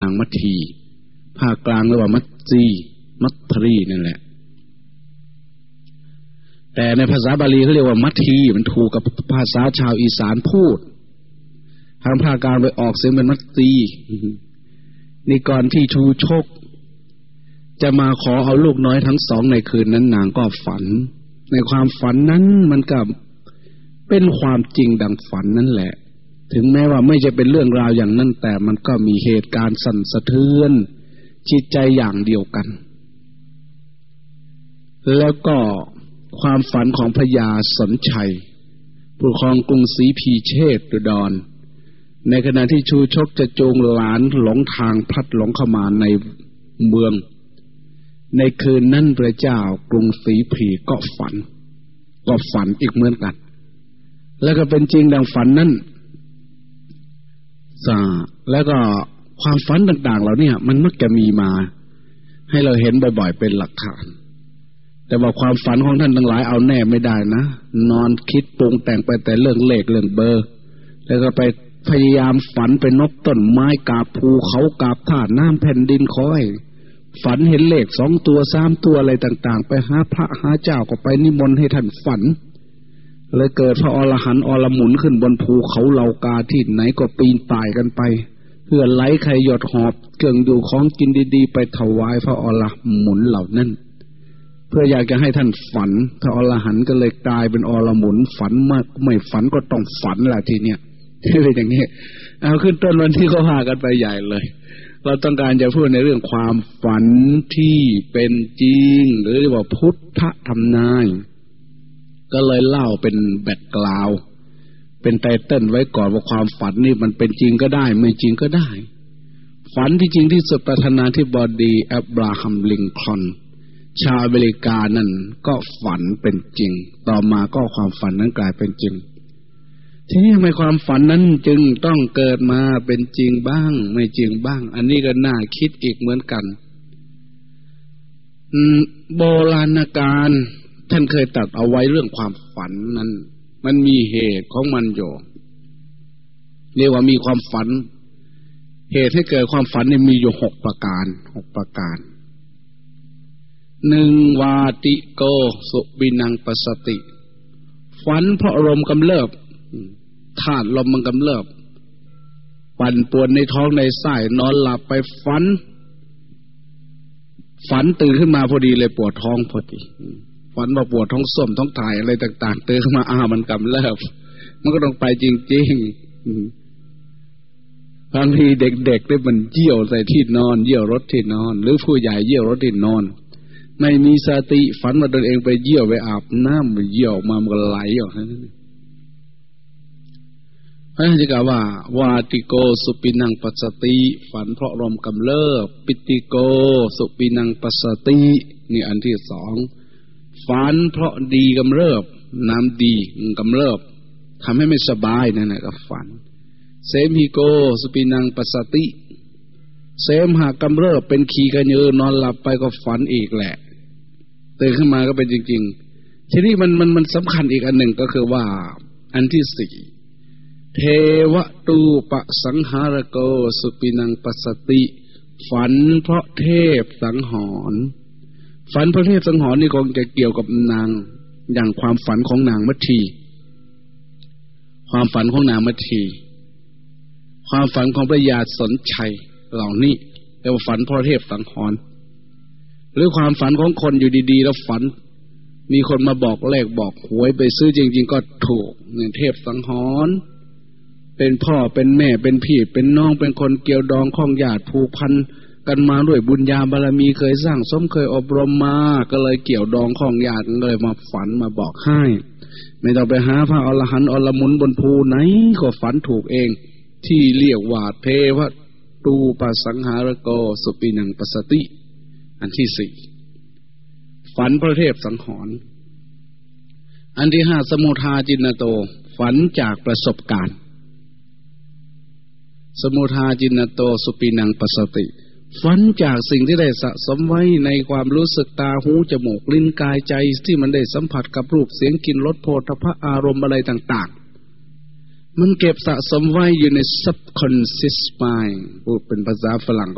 างมัททีภาคกลางเรียกว่ามัทจีมัททรีนั่นแหละแต่ในภาษาบาลีเขาเรียกว่ามัททีมันถูกกับภาษาชาวอีสานพูดทางภาคกลางไปออกเสียงเป็นมัทจีนี่ก่อนที่ชูชกจะมาขอเอาลูกน้อยทั้งสองในคืนนั้นนางก็ฝันในความฝันนั้นมันก็เป็นความจริงดังฝันนั่นแหละถึงแม้ว่าไม่จะเป็นเรื่องราวอย่างนั้นแต่มันก็มีเหตุการณ์สั่นสะเทือนจิตใจอย่างเดียวกันแล้วก็ความฝันของพญาสนชัยผู้ครองกรุงศรีพีเชษฎุดรในขณะที่ชูชกจะจูงหลานหลงทางพลัดหลงเข้ามาในเมืองในคืนนั้นพระเจ้ากรุงศรีพีก็ฝันอีกเหมือนกันแล้วก็เป็นจริงดังฝันนั้นแล้วก็ความฝันต่างๆเหล่านี้มันมักจะมีมาให้เราเห็นบ่อยๆเป็นหลักฐานแต่ว่าความฝันของท่านทั้งหลายเอาแน่ไม่ได้นะนอนคิดปรุงแต่งไปแต่เรื่องเลขเรื่องเบอร์แล้วก็ไปพยายามฝันไปนกต้นไม้กาบภูเขากาบธาตุน้ำแผ่นดินคอยฝันเห็นเลข2 ตัว 3 ตัวอะไรต่างๆไปหาพระหาเจ้าก็ไปนิมนต์ให้ท่านฝันเลยเกิดพระอรหันต์อรหมุนขึ้นบนภูเขาเหล่ากาที่ไหนก็ปีนป่ายกันไปเพื่อไหลใครหยดหอบเครื่องอยู่ของกินดีๆไปถวายพระอรหมุนเหล่านั้นเพื่ออยากจะให้ท่านฝันพระอรหันต์ก็เลยกลายเป็นอรหมุนฝันมากไม่ฝันก็ต้องฝันแหละทีเนี้ยเป็นอย่างนี้เอาขึ้นต้นวันที่เขาพากันไปใหญ่เลยเราต้องการจะพูดในเรื่องความฝันที่เป็นจริงหรือเรียกว่าพุทธธรรมนายก็เลยเล่าเป็นแบ็คกราวด์เป็นไตเติ้ลไว้ก่อนว่าความฝันนี่มันเป็นจริงก็ได้ไม่จริงก็ได้ฝันที่จริงที่สุดประธานาธิบดีอับราฮัมลิงคอล์นชาวอเมริกานั่นก็ฝันเป็นจริงต่อมาก็ความฝันนั้นกลายเป็นจริงทีนี้ทำไมความฝันนั้นจึงต้องเกิดมาเป็นจริงบ้างไม่จริงบ้างอันนี้ก็น่าคิดอีกเหมือนกันโบราณกาลท่านเคยตรัสเอาไว้เรื่องความฝันนั้นมันมีเหตุของมันอยู่เรียกว่ามีความฝันเหตุให้เกิดความฝันเนี่ยมีอยู่6 ประการ1วาติโกสุบินังปัสสติฝันเพราะลมกำเริบธาตุลมมันกำเริบปั่นป่วนในท้องในไส้นอนหลับไปฝันตื่นขึ้นมาพอดีเลยปวดท้องพอดีฝันว่าปวดท้องส้วมท้องถ่ายอะไรต่างๆตื่นขึ้นมามันกำเริบมันก็ต้องไปจริงๆบางทีเด็กๆได้มันเยี่ยวใส่ที่นอนเยี่ยวรถที่นอนหรือผู้ใหญ่เยี่ยวรถที่นอนไม่มีสติฝันว่าตนเองไปเยี่ยวไปอาบน้ำไปเยี่ยวมามันก็ไหลออกพระราชกล่าวว่าวาติโกสุปินังปัสสติฝันเพราะลมกำเริบปิติโกสุปินังปัสสตินี่อันที่2ฝันเพราะดีกำเริบน้ำดีกำเริบทำให้ไม่สบายนั่นแหละก็ฝันเสมหิโกสุปินังปัสสติเสมหะกำเริบเป็นขี้กระเยือนอนหลับไปก็ฝันอีกแหละตื่นขึ้นมาก็เป็นจริงๆทีนี้มันสำคัญอีกอันหนึ่งก็คือว่าอันที่4เทวตูปสังหารโกสุปินังปัสสติฝันเพราะเทพสังหรณ์ฝันเพราะเทพสังหรณ์นี่คงจะเกี่ยวกับนางอย่างความฝันของนางมัททีความฝันของนางมัททีความฝันของพระยาสนชัยเหล่านี้เรียกว่าฝันเพราะเทพสังหรณ์หรือความฝันของคนอยู่ดีๆแล้วฝันมีคนมาบอกเลขบอกหวยไปซื้อจริงๆก็ถูกเนี่ยเทพสังหรณ์เป็นพ่อเป็นแม่เป็นพี่เป็นน้องเป็นคนเกี่ยวดองข้องญาติผูกพันกันมาด้วยบุญญาบารมีเคยสร้างสมเคยอบรมมาก็เลยเกี่ยวดองข้องญาติเลยมาฝันมาบอกให้ไม่ต้องไปหาพระอรหันต์อรหมุนบนภูไหนก็ฝันถูกเองที่เรียกว่าเทวตูปสังหารโกสุปินังปัสสติอันที่4ฝันพระเทพสังหรณ์อันที่5สมุทาจินโตฝันจากประสบการณ์สมุทาจินโตสุปินังปัสสติฝันจากสิ่งที่ได้สะสมไว้ในความรู้สึกตาหูจมูกลิ้นกายใจที่มันได้สัมผัสกับรูปเสียงกลิ่นรสโผฏฐัพพะอารมณ์อะไรต่างๆมันเก็บสะสมไว้อยู่ใน subconscious mind พูดเป็นภาษาฝรั่ง